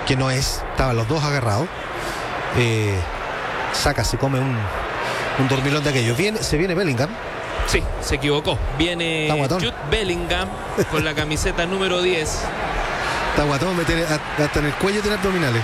que no es, estaban los dos agarrados. Saka se come un dormilón de aquellos. Se viene Bellingham. Sí, se equivocó. Viene Jude Bellingham con la camiseta número 10. Está guatón, hasta en el cuello tiene abdominales.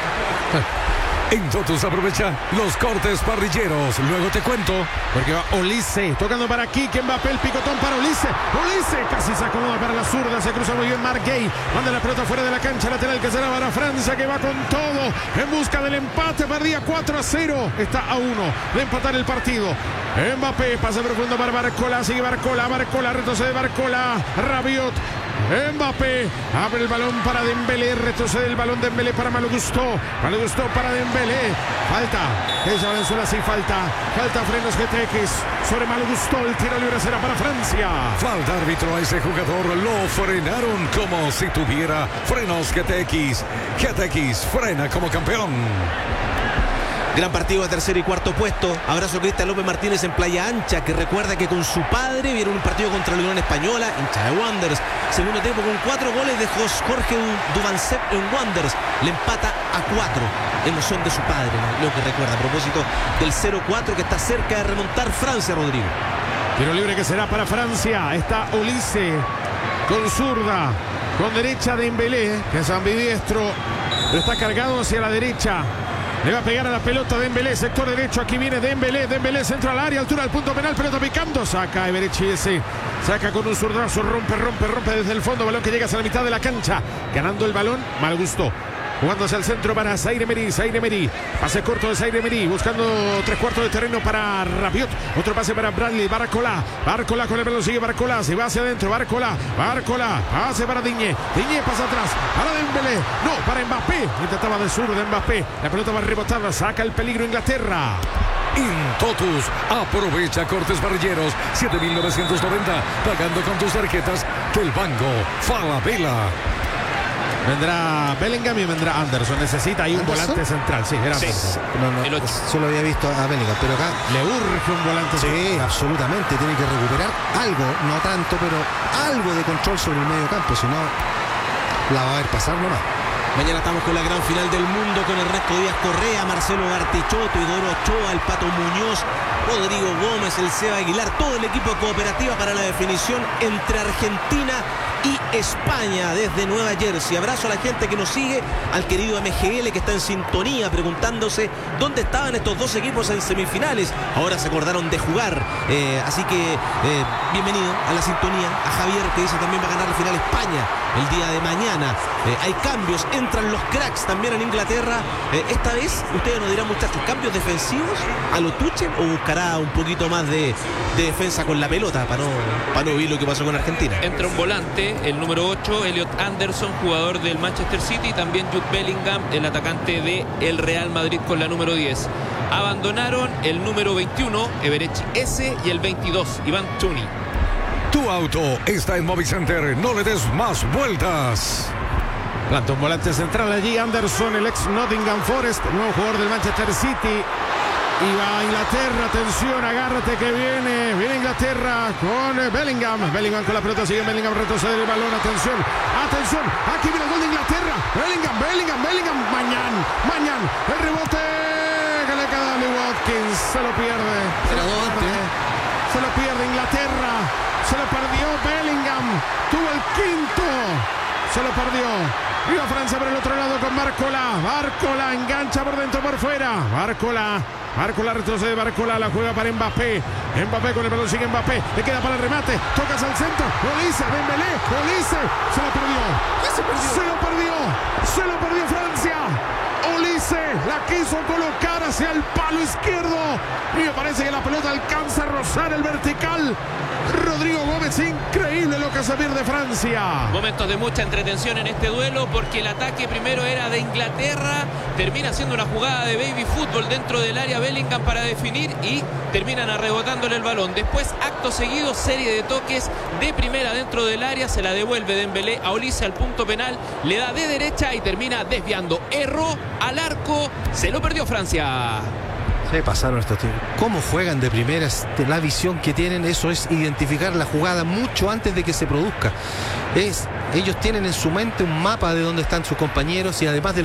En Totus aprovecha los cortes parrilleros. Luego te cuento. Porque va Olise tocando para Kike Mbappé, el picotón para Olise. Olise casi se acomoda para la zurda. Se cruza muy bien Marc Gueye. Manda la pelota fuera de la cancha lateral que será para Francia, que va con todo en busca del empate. Perdía 4-0. Está a 1 de empatar el partido. Mbappé pasa profundo para Barcola. Sigue Barcola. Retrocede Barcola. Rabiot. Mbappé abre el balón para Dembélé, retrocede el balón Dembélé para Malo Gusto para Dembélé, falta, ella Venezuela sí falta frenos GTX sobre Malo Gusto, el tiro libre será para Francia. Falta árbitro a ese jugador, lo frenaron como si tuviera frenos GTX frena como campeón. Gran partido de tercer y cuarto puesto. Abrazo a Cristian López Martínez en Playa Ancha, que recuerda que con su padre vieron un partido contra la Unión Española, hincha de Wanderers. Segundo tiempo con 4 goles de Jorge Duvancep en Wanderers. Le empata a 4. Emoción de su padre, lo que recuerda a propósito del 0-4 que está cerca de remontar Francia, Rodrigo. Tiro libre que será para Francia. Está Olise con zurda, con derecha Dembélé, que es ambidiestro, pero está cargado hacia la derecha. Le va a pegar a la pelota Dembélé, sector derecho, aquí viene Dembélé, centro al área, altura del punto penal, pelota picando, saca Eberechiese, saca con un zurdazo, rompe desde el fondo, balón que llega hacia la mitad de la cancha, ganando el balón, Mal Gusto. Jugando hacia el centro para Zaire Emery. Pase corto de Zaire Emery. Buscando 3/4 de terreno para Rabiot. Otro pase para Bradley. Barcola con el balón. Sigue Barcola. Se va hacia adentro. Barcola. Pase para Digne. Digne pasa atrás. Para Dembélé. No, para Mbappé. Intentaba de zurdo de Mbappé. La pelota va a rebotar. Saca el peligro Inglaterra. Intotus aprovecha cortes parrilleros 7.990. Pagando con tus tarjetas del Banco Falabella. Vendrá Bellingham y vendrá Anderson. Necesita ahí un volante central. Sí, era Anderson. No, solo había visto a Bellingham, pero acá le urge un volante central. Sí, absolutamente. Tiene que recuperar algo, no tanto, pero algo de control sobre el medio campo. Si no, la va a ver pasar nomás. Mañana estamos con la gran final del mundo con Ernesto Díaz Correa, Marcelo Gartichotto, Igor Ochoa, el Pato Muñoz, Rodrigo Gómez, el Seba Aguilar, todo el equipo de Cooperativa para la definición entre Argentina y España desde Nueva Jersey. Abrazo a la gente que nos sigue, al querido MGL que está en sintonía preguntándose dónde estaban estos dos equipos en semifinales. Ahora se acordaron de jugar, así que bienvenido a la sintonía. A Javier que dice también va a ganar la final España el día de mañana. Hay cambios, entran los cracks también en Inglaterra. Esta vez, ustedes nos dirán, muchachos, ¿cambios defensivos a lo Tuchel o buscará un poquito más de defensa con la pelota para no oír lo que pasó con Argentina? Entra un volante, el número 8, Elliot Anderson, jugador del Manchester City, y también Jude Bellingham, el atacante del Real Madrid con la número 10. Abandonaron el número 21, Eberechiese, y el 22, Iván Tuni. Tu auto está en Movicenter, no le des más vueltas. Planta un volante central allí, Anderson, el ex Nottingham Forest, nuevo jugador del Manchester City. Y va a Inglaterra, atención, agárrate que viene Inglaterra con Bellingham con la pelota, sigue Bellingham, retrocede el balón, atención, aquí viene el gol de Inglaterra, Bellingham, mañana, el rebote que le queda a Lee Watkins, se lo pierde Inglaterra, se lo perdió Bellingham, tuvo el quinto, se lo perdió. Viva Francia por el otro lado con Barcola engancha por dentro, por fuera. Barcola retrocede, la juega para Mbappé con el balón, sigue Mbappé, le queda para el remate, tocas al centro, Olise, Dembélé, se lo perdió Francia. Olise la quiso colocar hacia el palo izquierdo y me parece que la pelota alcanza a rozar el vertical. Rodrigo Gómez, increíble lo que se pierde Francia. Momentos de mucha entretención en este duelo porque el ataque primero era de Inglaterra, termina siendo una jugada de baby fútbol dentro del área Bellingham para definir y terminan arrebotándole el balón. Después, acto seguido, serie de toques de primera dentro del área, se la devuelve Dembélé a Olise al punto penal, le da de derecha y termina desviando. Erró al arco, se lo perdió Francia. Se pasaron estos tíos. ¿Cómo juegan de primeras? La visión que tienen, eso es identificar la jugada mucho antes de que se produzca. Ellos tienen en su mente un mapa de dónde están sus compañeros y además de